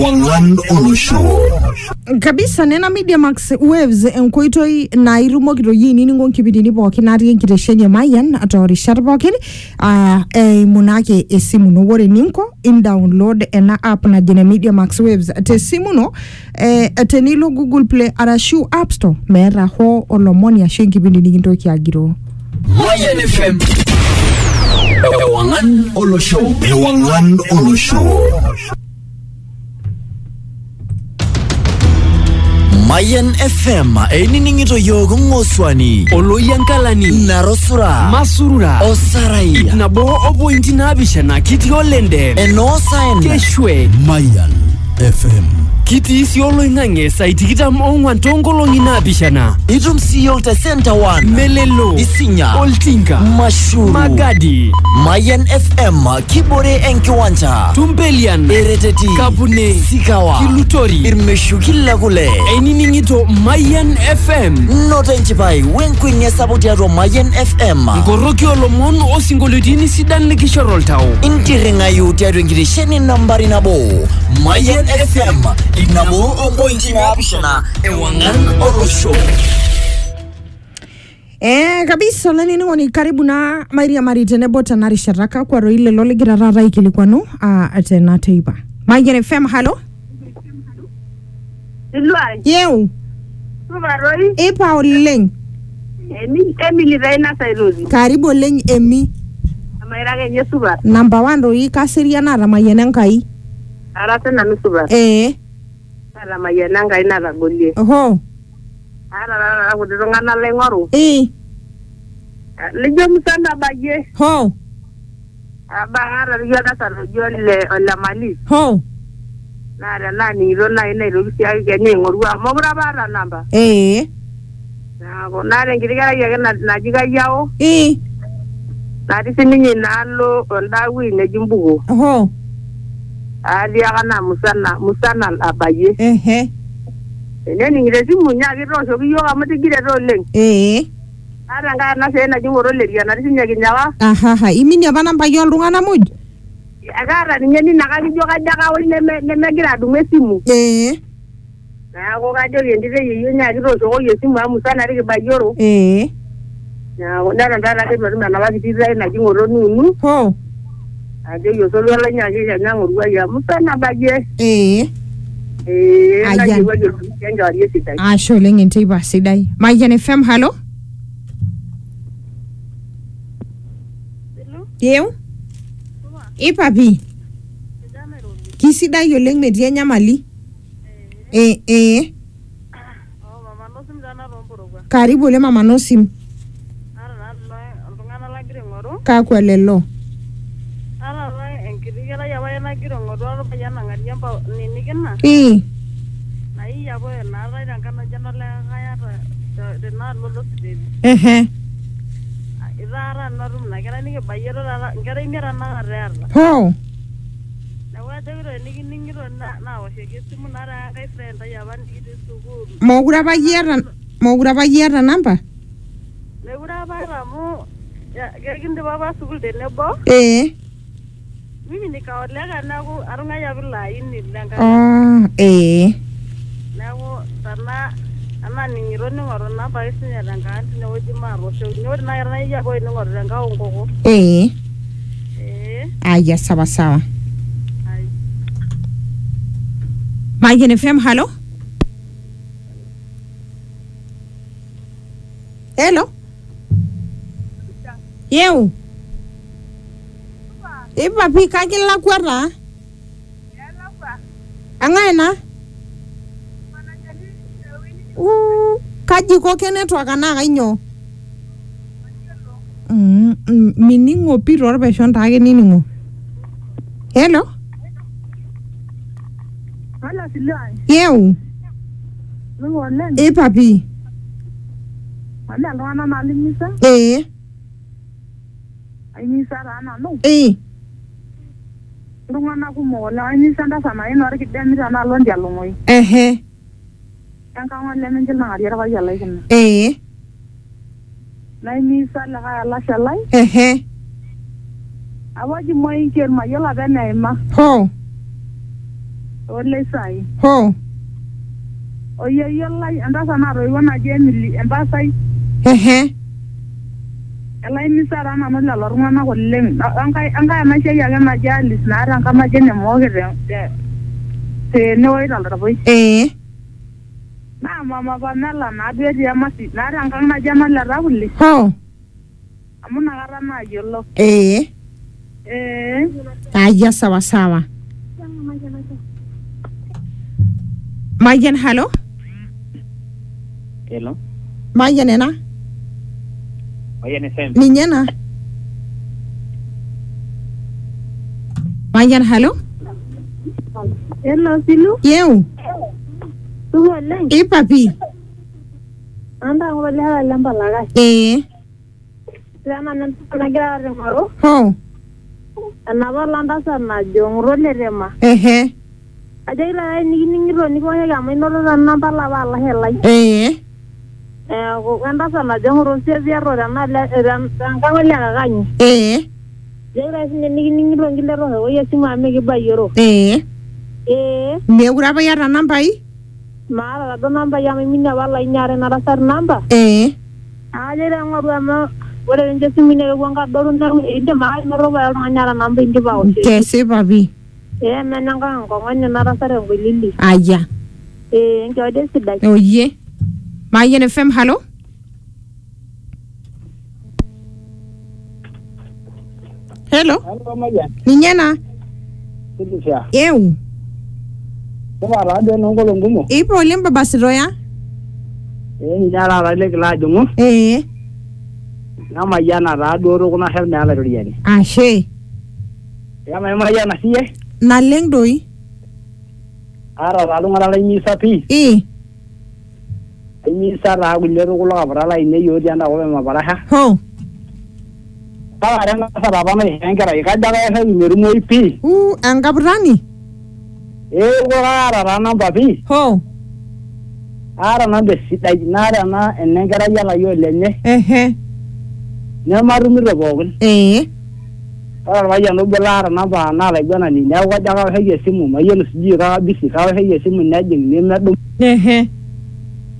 Wangan Olusho kabisa nena Media Max Waves enkoitoi na irumokito yini ningo nkibidini pookin natii enkitesheni Mayan atorishat pookin munake esimu no wore ninko in download ena app na jene Media Max Waves te simu no tenilo Google Play arashu App Store mera ho olomoni ashe nkibidini kintoki agiro Mayan FM Wangan Olusho Mayan FM eininingito yogo ngoswani oloyankalani narosura masurura osarai nabo obointi nabishana kiti olende enosaen keshwe Mayan FM kiti siolo ingange saitikitam ongwan tongolongi nabishana itum siyolta center one melelo isinya oltinga mashuru magadi Mayan FM kibore enkiwanja tumbelian ereteti kabune sikawa kilutori irmeshu kilagule eininingito Mayan FM notenchipai wenkwinye sabotiato Mayan FM ngoroki olomon osingolitini sidan likishoroltao intiringa yutiato ngirisheni nambari nabo Mayan FM inabo obointi nabishana Wangan Olusho kabisa lani ni karibu na Maria Maritene bota nari sharaka kwa roile lole girarara ikilikwano atena teiba Mayan FM halo Ilwai yeu Subaroi Epa oleng Emily Reina Sairozi karibu oleng Emi Amairage nye subar number 1 roi kasiria na Ramayana nkai Arata na nusubar Ramayana nkai na ragolie oho Ara kudurungana lengoru Lijo musanda baye ho Abara riyoda sarojo le olamali ho Nara nani rona ina irugisi yake kenye ngorua Mogura bara namba Nare ngirigara yake najiga yao Nari sininyi nalo ondawi nejimbugo ho Ali akana musana abaye Neni ngirezi munyagi rosho kiyoga mutigire roleng Ara nga na sena jingoro leria nari sinyagi nyawa imini abana mbayo oltung'ana muj Agara ninyeni nakalijoka jaka oli nemegira adume simu Nako kajo yendire yiyo nyagi rosho ko yesimu amusana riki bayoro Nako ndara ketorima nabakitira ina jingoro nunu ho Ajo yosolo la nyagi nyangorua ya musana baye Ayan Asho lengen teiba sidai Mayan FM halo Yeu Ipapi Kisidai yoleng metii enyamali Karibu le mama Nosim Kakwa lelo ho Mogura bayera namba Legura bara mu Gerginde baba sukul denebo Mimi nikaolega naku arunga ya bila ini langa Naku sana ama ningironi ngoro namba isinya langa anti na oji marosho Nyori na yarana iya boy ngoro langa ongoko Aya sawa Mayan FM halo Hello Yeu Ipapi kakila kwara Angana Kaji koke network anaka inyo Miningo piro arbeshon tage niningo Hello Hala silai Yeu Ipapi Hala lwana malimisa Ainisa rana no Rungana kumola ainisa nda sana ino ari kidemira na londi alongoi Yanka ngole menjil na ari ara yala ikena Na ainisa la shalai Awaji moi ker ma yola bena ima ho Ole sai. Ho. Oye lai anda sana roiwa na Emily embasai. Ehe. Elai misara na mala lorungana koleng. Anga maisha ya na jalis na ran kama jene moge te no ira raboi. Na mama banala na bedi amasi na ran kama jamala rabuli. Ho. Amuna gara na yolo. Aya sawa sawa. Mayan hello. Hello. Mayan ena. Mayan FM. Ninyana. Mayan hello. Hello Silu. Eu. Tuwa leng. Papi. Anda ngole hala lamba laga. Sana nanti nagira remaro. Ho. Anaba landa sana jongro le rema. Ajaila ningiro ni ko ya mai no namba la bala helai. Ko anda sana jongro se zero na ran kangole ga ganyi. Jaila ningiro ngile ro ya sima me ke bayoro. Me ura ba ya namba yi? Mara do namba ya mi minna wala nyare na rasar namba. Ajaila ngoru ama wala nje simine wanga doru na inde ma no ro ba nyara namba inde ba o. Kese babi. Menanga ngonganya narasare ngolili. Aya. Ngode sidai. Oye. Mayan FM hello. Hello. Hello Mayan. Ninyana. Sidisha. Eu. Baba radio nongolo ngumo. Ipo lemba basiroya. Ni jara rale kala jungu. Na Mayana radio ro kuna helme ala riyani. Ashe. Ya Mayana siye. Na lengdoi. Ara ralu ngara ni sapi. Ni sara gulero kula barala ine yodi anda ko ma baraha. Ho. Ara nga sara ba me engara ka daga he meru mo ipi. Angabrani. Ko ara rana babi. Ho. Ara na de sidai nara na engara yala yo lenye. Ne marumi ro bogun. Ara waya no belara na ba na la gana ni ne wa daga he yesimu ma yelo siji ka bisi ka he yesimu na jing ni na dum.